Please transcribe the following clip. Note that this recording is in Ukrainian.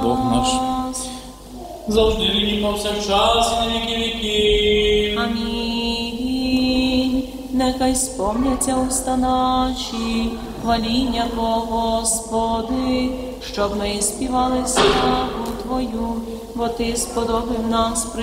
Бог наш, завжди нині повсякчас і на віки віків. Амінь. Нехай сповняться уста наші, хваління Бога, Господи, щоб ми співали славу Твою, бо Ти сподобив нас